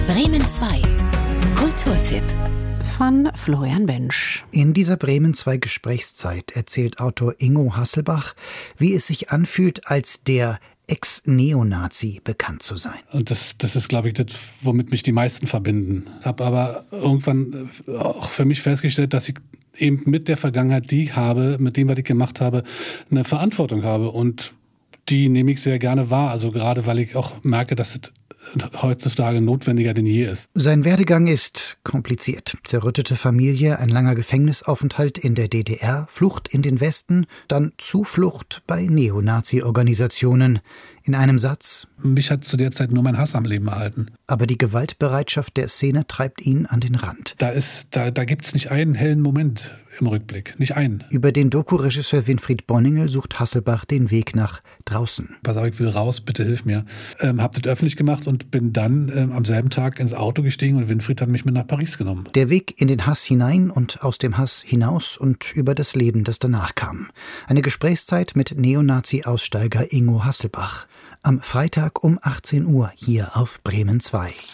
Bremen 2. Kulturtipp von Florian Bensch. In dieser Bremen 2 Gesprächszeit erzählt Autor Ingo Hasselbach, wie es sich anfühlt, als der Ex-Neonazi bekannt zu sein. Und das ist, glaube ich, das, womit mich die meisten verbinden. Ich habe aber irgendwann auch für mich festgestellt, dass ich eben mit der Vergangenheit, die ich habe, mit dem, was ich gemacht habe, eine Verantwortung habe. Und die nehme ich sehr gerne wahr. Also gerade, weil ich auch merke, dass es heutzutage notwendiger denn je ist. Sein Werdegang ist kompliziert. Zerrüttete Familie, ein langer Gefängnisaufenthalt in der DDR, Flucht in den Westen, dann Zuflucht bei Neonazi-Organisationen. In einem Satz: Mich hat zu der Zeit nur mein Hass am Leben erhalten. Aber die Gewaltbereitschaft der Szene treibt ihn an den Rand. Da gibt's nicht einen hellen Moment im Rückblick. Nicht einen. Über den Doku-Regisseur Winfried Bonningel sucht Hasselbach den Weg nach draußen. Pass auf, ich will raus, bitte hilf mir. Hab das öffentlich gemacht und bin dann am selben Tag ins Auto gestiegen und Winfried hat mich mit nach Paris genommen. Der Weg in den Hass hinein und aus dem Hass hinaus und über das Leben, das danach kam. Eine Gesprächszeit mit Neonazi-Aussteiger Ingo Hasselbach. Am Freitag um 18 Uhr hier auf Bremen 2.